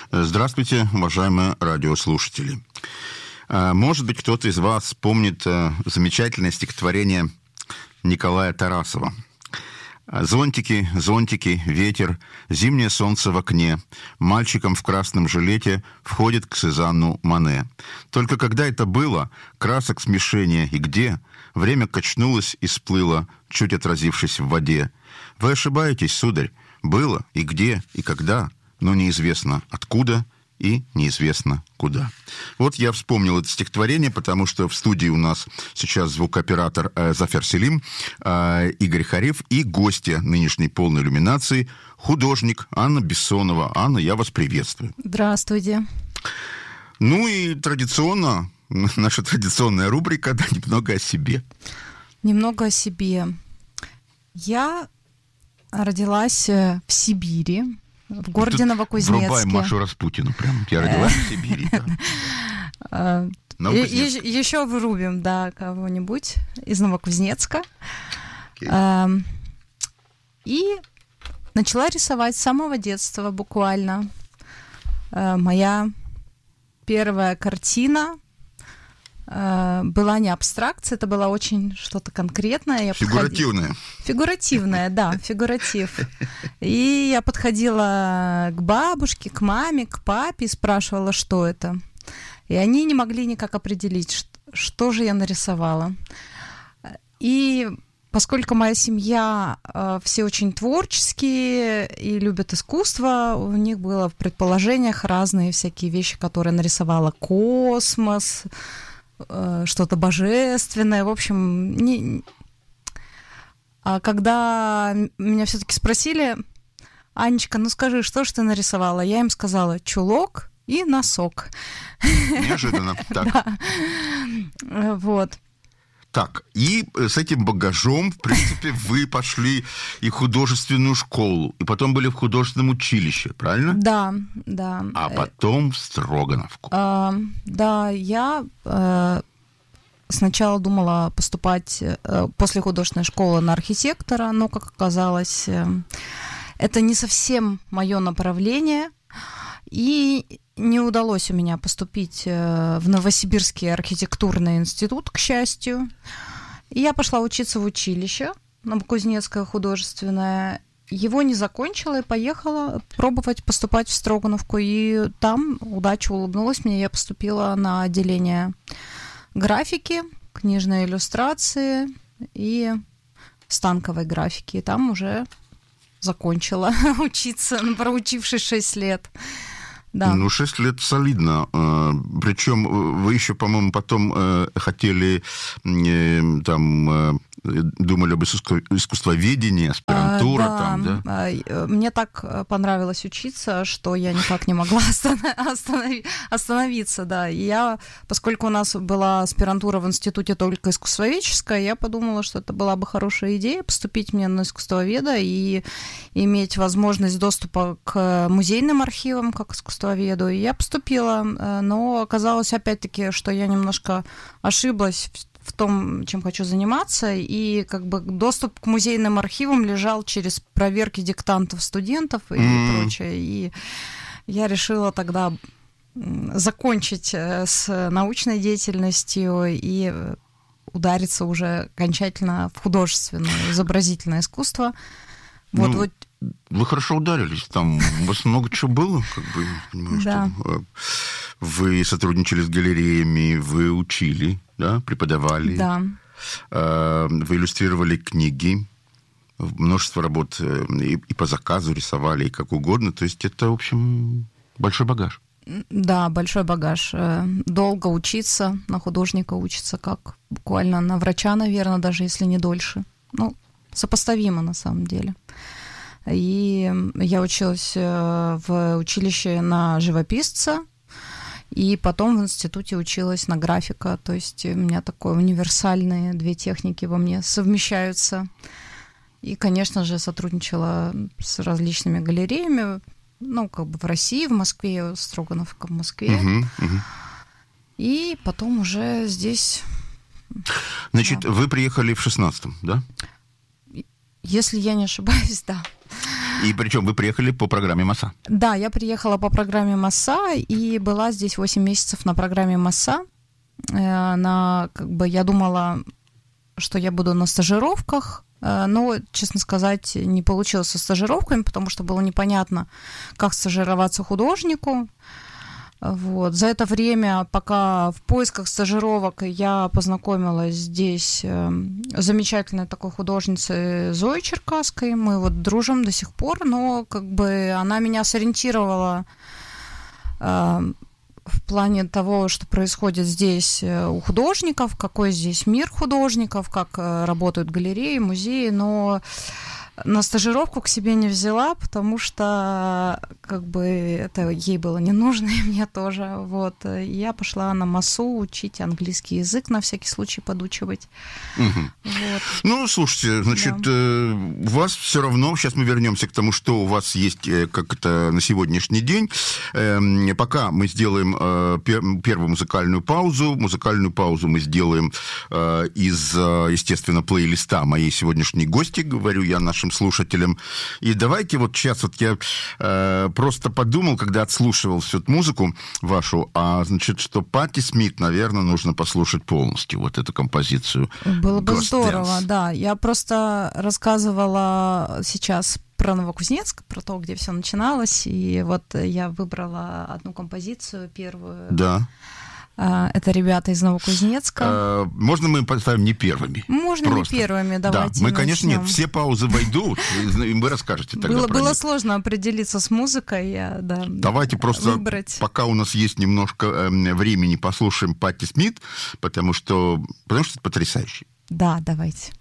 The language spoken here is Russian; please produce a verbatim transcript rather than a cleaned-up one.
Здравствуйте, уважаемые радиослушатели. Может быть, кто-то из вас помнит замечательное стихотворение Николая Тарасова. «Зонтики, зонтики, ветер, зимнее солнце в окне, мальчиком в красном жилете входит к Сезанну Мане. Только когда это было, красок смешения и где, время качнулось и сплыло, чуть отразившись в воде. Вы ошибаетесь, сударь, было и где, и когда, но неизвестно откуда и неизвестно куда». Вот я вспомнил это стихотворение, потому что в студии у нас сейчас звукооператор э, Зафер Селим, э, Игорь Хариф и гостья нынешней полной иллюминации, художник Анна Бессонова. Анна, я вас приветствую. Здравствуйте. Ну и традиционно, наша традиционная рубрика, да, немного о себе. Немного о себе. Я родилась в Сибири, в городе Новокузнецке. Врубаем Машу Распутину. Прям я родилась в Сибири. Еще вырубим, да, кого-нибудь из Новокузнецка. И начала рисовать с самого детства буквально. Моя первая картина была не абстракция, это было очень что-то конкретное. Я фигуративное. Подходила... Фигуративное, да, фигуратив. И я подходила к бабушке, к маме, к папе и спрашивала, что это. И они не могли никак определить, что же я нарисовала. И поскольку моя семья э, все очень творческие и любят искусство, у них было в предположениях разные всякие вещи, которые нарисовала: космос, что-то божественное, в общем, не... А когда меня все-таки спросили: Анечка, ну скажи, что же ты нарисовала? Я им сказала: чулок и носок. Неожиданно. Так. Да. Вот. Так, и с этим багажом, в принципе, вы пошли и в художественную школу, и потом были в художественном училище, правильно? Да, да. А потом в Строгановку. А, да, я а, сначала думала поступать а, после художественной школы на архитектора, но, как оказалось, это не совсем мое направление, и не удалось у меня поступить в Новосибирский архитектурный институт, к счастью. И я пошла учиться в училище Новокузнецкое художественное. Его не закончила и поехала пробовать поступать в Строгановку. И там удача улыбнулась мне. Я поступила на отделение графики, книжной иллюстрации и станковой графики. И там уже закончила учиться, проучившись шесть лет. Да. Ну, шесть лет солидно. Причем вы еще, по-моему, потом хотели, там, думали об искусствоведении, аспирантура. А, да. Там, да? Мне так понравилось учиться, что я никак не могла останови- остановиться. Да. И я, поскольку у нас была аспирантура в институте только искусствоведческая, я подумала, что это была бы хорошая идея поступить мне на искусствоведа и иметь возможность доступа к музейным архивам, как искусствоведу. И я поступила, но оказалось опять-таки, что я немножко ошиблась в том, чем хочу заниматься, и как бы доступ к музейным архивам лежал через проверки диктантов студентов и mm. прочее. И я решила тогда закончить с научной деятельностью и удариться уже окончательно в художественное, изобразительное искусство. Вот, ну, вот. Вы хорошо ударились, там у вас много чего было, как бы, понимаю, да. что вы сотрудничали с галереями, вы учили, да, преподавали, да. Вы иллюстрировали книги, множество работ и, и по заказу рисовали, и как угодно, то есть это, в общем, большой багаж. Да, большой багаж. Долго учиться, на художника учиться, как буквально на врача, наверное, даже если не дольше. Ну, сопоставимо на самом деле. И я училась в училище на живописца, и потом в институте училась на графика. То есть у меня такое универсальные две техники во мне совмещаются. И, конечно же, сотрудничала с различными галереями, ну, как бы в России, в Москве, Строгановка в Москве. Uh-huh, uh-huh. И потом уже здесь... Значит, да. Вы приехали в шестнадцатом, да? Если я не ошибаюсь, да. И причем вы приехали по программе МАСА? Да, я приехала по программе МАСА и была здесь восемь месяцев на программе МАСА. На, как бы, я думала, что я буду на стажировках, но, честно сказать, не получилось со стажировками, потому что было непонятно, как стажироваться художнику. Вот. За это время, пока в поисках стажировок, я познакомилась здесь с замечательной такой художницей Зоей Черкасской. Мы вот дружим до сих пор, но как бы она меня сориентировала э, в плане того, что происходит здесь у художников, какой здесь мир художников, как работают галереи, музеи, но на стажировку к себе не взяла, потому что как бы это ей было не нужно, и мне тоже. Вот. Я пошла на МАСУ учить английский язык, на всякий случай подучивать. Угу. Вот. Ну, слушайте, значит, да. У вас все равно, сейчас мы вернемся к тому, что у вас есть как это на сегодняшний день. Пока мы сделаем первую музыкальную паузу. Музыкальную паузу мы сделаем из, естественно, плейлиста моей сегодняшней гости, говорю я нашим слушателям. И давайте вот сейчас вот я э, просто подумал, когда отслушивал всю эту музыку вашу, а значит, что Патти Смит, наверное, нужно послушать полностью вот эту композицию. Было бы Ghost здорово, Dance. Да. Я просто рассказывала сейчас про Новокузнецк, про то, где все начиналось, и вот я выбрала одну композицию, первую. Да. Это ребята из Новокузнецка. А, можно мы поставим не первыми? Можно Просто. не первыми, давайте. Да, мы, конечно, начнем. Нет, все паузы войдут, и вы расскажете тогда было, про было них. Сложно определиться с музыкой, я, да, давайте просто, выбрать. Пока у нас есть немножко э, времени, послушаем Патти Смит, потому что, потому что это потрясающе. Да, давайте.